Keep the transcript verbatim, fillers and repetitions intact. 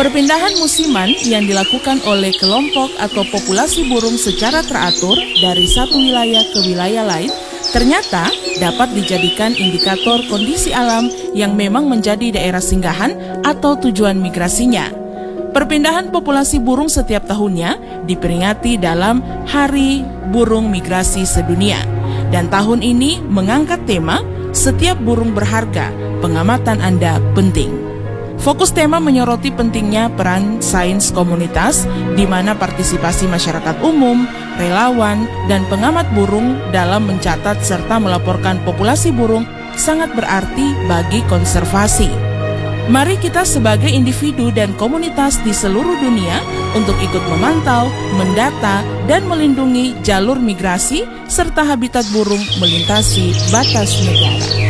Perpindahan musiman yang dilakukan oleh kelompok atau populasi burung secara teratur dari satu wilayah ke wilayah lain ternyata dapat dijadikan indikator kondisi alam yang memang menjadi daerah singgahan atau tujuan migrasinya. Perpindahan populasi burung setiap tahunnya diperingati dalam Hari Burung Migrasi Sedunia. Dan tahun ini mengangkat tema Setiap Burung Berharga, Pengamatan Anda Penting. Fokus tema menyoroti pentingnya peran sains komunitas, di mana partisipasi masyarakat umum, relawan, dan pengamat burung dalam mencatat serta melaporkan populasi burung sangat berarti bagi konservasi. Mari kita sebagai individu dan komunitas di seluruh dunia untuk ikut memantau, mendata, dan melindungi jalur migrasi serta habitat burung melintasi batas negara.